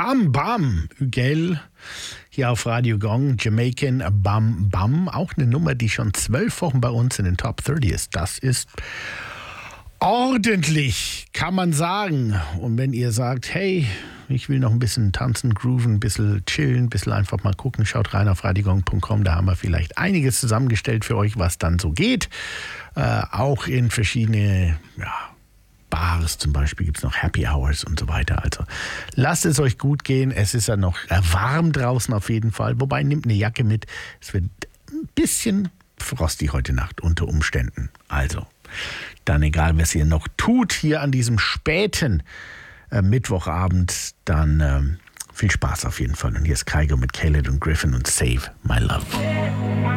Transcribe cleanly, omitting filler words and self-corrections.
Bam Bam, Huguel, hier auf Radio Gong, Jamaican Bam Bam, auch eine Nummer, die schon 12 Wochen bei uns in den Top 30 ist. Das ist ordentlich, kann man sagen. Und wenn ihr sagt, hey, ich will noch ein bisschen tanzen, grooven, ein bisschen chillen, ein bisschen einfach mal gucken, schaut rein auf radiogong.com, da haben wir vielleicht einiges zusammengestellt für euch, was dann so geht. Auch in verschiedene, Bars zum Beispiel gibt es noch Happy Hours und so weiter. Also lasst es euch gut gehen. Es ist ja noch warm draußen auf jeden Fall. Wobei, nehmt eine Jacke mit. Es wird ein bisschen frostig heute Nacht unter Umständen. Also, dann egal, was ihr noch tut hier an diesem späten Mittwochabend, dann viel Spaß auf jeden Fall. Und hier ist Kygo mit Khaled und Griffin und Save My Love.